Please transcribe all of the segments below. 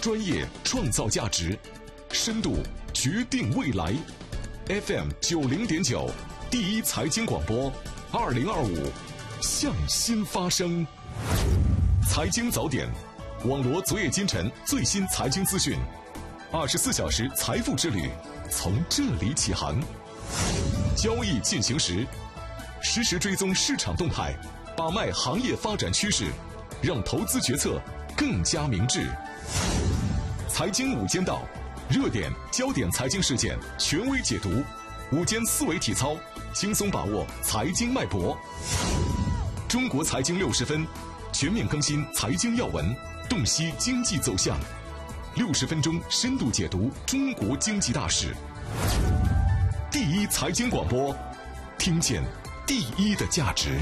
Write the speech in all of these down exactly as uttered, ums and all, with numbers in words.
专业创造价值，深度决定未来。F M 九零点九，第一财经广播，二零二五，向心发声。财经早点，网罗昨夜今晨最新财经资讯，二十四小时财富之旅从这里起航。交易进行时，实时追踪市场动态，把脉行业发展趋势，让投资决策更加明智。财经午间道，热点焦点财经事件权威解读，午间思维体操，轻松把握财经脉搏。中国财经六十分，全面更新财经要闻，洞悉经济走向。六十分钟深度解读中国经济大事。第一财经广播，听见第一的价值。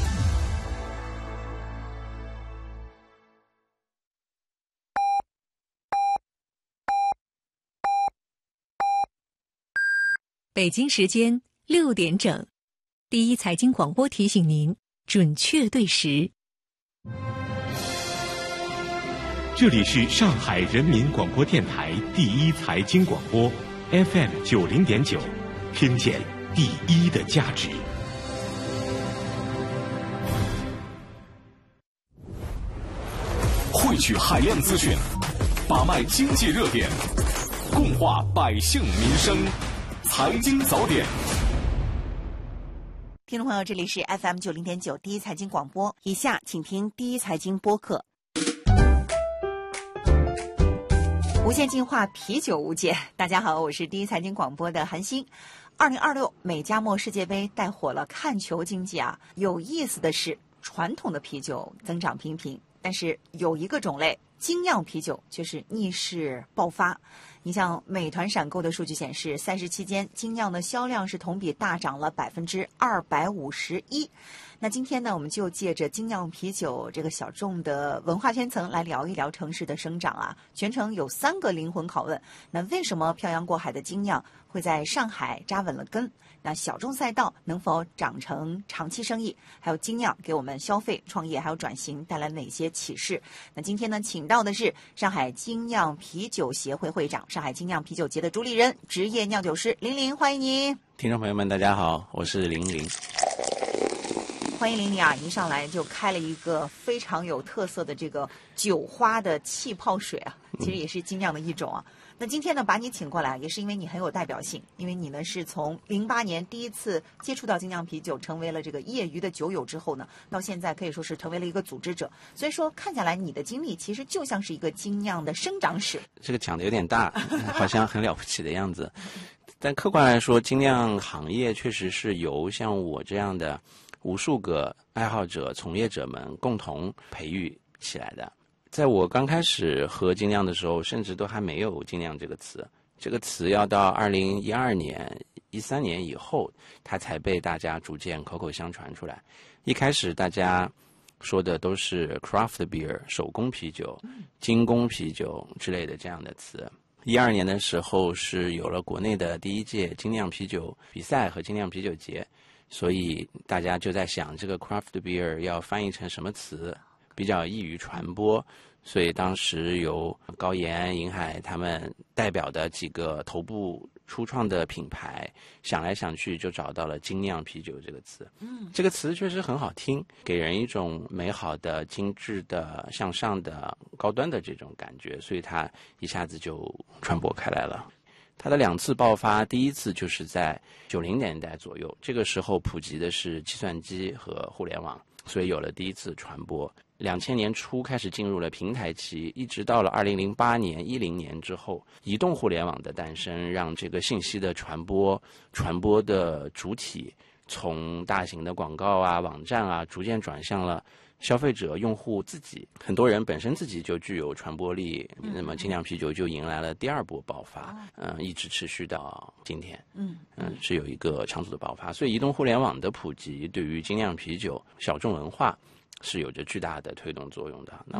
北京时间六点整，第一财经广播提醒您准确对时。 这里是上海人民广播电台第一财经广播 F M 九零点九，听见第一的价值。 汇聚海量资讯，把脉经济热点，共话百姓民生。财经早点， 听众朋友，这里是 F M 九零点九第一财经广播，以下请听第一财经播客。无限进化，啤酒无界。大家好，我是第一财经广播的韩星。二零二六美加墨世界杯带火了看球经济啊！有意思的是，传统的啤酒增长平平，但是有一个种类精酿啤酒却是逆势爆发。你像美团闪购的数据显示，三十期间精酿的销量是同比大涨了百分之二百五十一。那今天呢，我们就借着精酿啤酒这个小众的文化圈层来聊一聊城市的生长啊。全程有三个灵魂拷问：那为什么漂洋过海的精酿会在上海扎稳了根？那小众赛道能否长成长期生意？还有精酿给我们消费、创业还有转型带来哪些启示？那今天呢，请到的是上海精酿啤酒协会会长、上海精酿啤酒节的主理人、职业酿酒师林林，欢迎您。 听众朋友们，大家好，我是林林。 欢迎林林啊！一上来就开了一个非常有特色的这个酒花的气泡水啊，其实也是精酿的一种啊。嗯、那今天呢，把你请过来，也是因为你很有代表性，因为你呢是从零八年第一次接触到精酿啤酒，成为了这个业余的酒友之后呢，到现在可以说是成为了一个组织者。所以说，看下来你的经历其实就像是一个精酿的生长史。 这个讲的有点大，好像很了不起的样子。但客观来说，精酿行业确实是由像我这样的无数个爱好者、从业者们共同培育起来的。在我刚开始喝精酿的时候，甚至都还没有精酿这个词。这个词要到二零一二年、一三年以后，它才被大家逐渐口口相传出来。一开始大家说的都是 craft beer 手工啤酒、精工啤酒之类的这样的词。一二年的时候是有了国内的第一届精酿啤酒比赛和精酿啤酒节。所以大家就在想，这个 craft beer 要翻译成什么词比较易于传播，所以当时由高岩、银海他们代表的几个头部初创的品牌想来想去，就找到了精酿啤酒这个词。嗯，这个词确实很好听，给人一种美好的、精致的、向上的、高端的这种感觉，所以它一下子就传播开来了。它的两次爆发，第一次就是在九零年代左右，这个时候普及的是计算机和互联网，所以有了第一次传播。两千年初开始进入了平台期，一直到了二零零八年、一零年之后，移动互联网的诞生，让这个信息的传播、传播的主体从大型的广告啊、网站啊，逐渐转向了消费者、用户自己。很多人本身自己就具有传播力，那么精酿啤酒就迎来了第二波爆发，嗯、呃，一直持续到今天，嗯嗯、呃，是有一个长足的爆发。所以，移动互联网的普及对于精酿啤酒小众文化是有着巨大的推动作用的。那